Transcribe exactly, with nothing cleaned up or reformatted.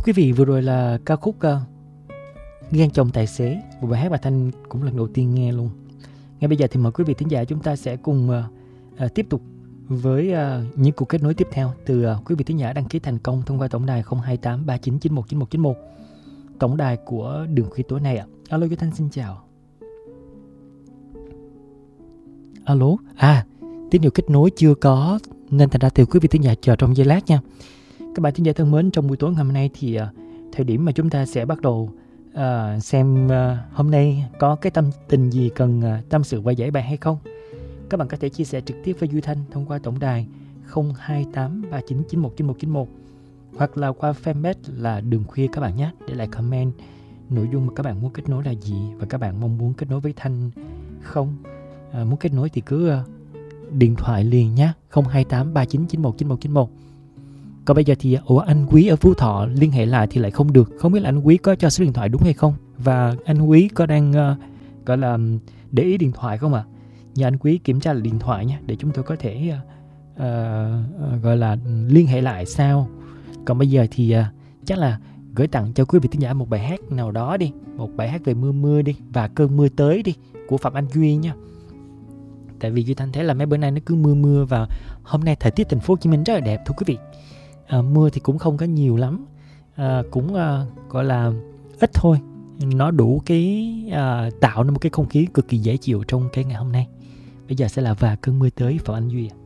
quý vị, vừa rồi là ca khúc uh, Ghen Chồng Tài Xế, một bài hát mà Thanh cũng lần đầu tiên nghe luôn. Ngay bây giờ thì mời quý vị thính giả chúng ta sẽ cùng uh, uh, tiếp tục với uh, những cuộc kết nối tiếp theo từ uh, quý vị thính giả đăng ký thành công thông qua tổng đài không hai tám ba chín chín một chín một chín một, tổng đài của Đường Khuya tối nay ạ. Alo, Thanh xin chào. Alo, à, tín hiệu kết nối chưa có nên thành ra từ quý vị thính giả chờ trong giây lát nha. Các bạn thính giả thân mến, trong buổi tối ngày hôm nay thì uh, thời điểm mà chúng ta sẽ bắt đầu uh, xem uh, hôm nay có cái tâm tình gì cần uh, tâm sự và giải bài hay không. Các bạn có thể chia sẻ trực tiếp với Duy Thanh thông qua tổng đài không hai tám ba chín chín một chín một chín một hoặc là qua fanpage là Đường Khuya các bạn nhé, để lại comment nội dung mà các bạn muốn kết nối là gì và các bạn mong muốn kết nối với Thanh không. À, muốn kết nối thì cứ uh, điện thoại liền nhé, không hai tám ba chín chín một chín một chín một. Còn bây giờ thì ủa, anh Quý ở Phú Thọ liên hệ lại thì lại không được. Không biết là anh Quý có cho số điện thoại đúng hay không, và anh Quý có đang uh, gọi là để ý điện thoại không ạ? À? Nhờ anh Quý kiểm tra lại điện thoại nhé, để chúng tôi có thể uh, uh, gọi là liên hệ lại sau. Còn bây giờ thì uh, chắc là gửi tặng cho quý vị thính giả một bài hát nào đó đi, một bài hát về mưa mưa đi, và cơn mưa tới đi, của Phạm Anh Duy nha. Tại vì Duy Thanh thấy là mấy bữa nay nó cứ mưa mưa, và hôm nay thời tiết thành phố Hồ Chí Minh rất là đẹp thưa quý vị. À, mưa thì cũng không có nhiều lắm, à, cũng à, gọi là ít thôi. Nó đủ cái à, tạo nên một cái không khí cực kỳ dễ chịu trong cái ngày hôm nay. Bây giờ sẽ là Và Cơn Mưa Tới, Phạm Anh Duy.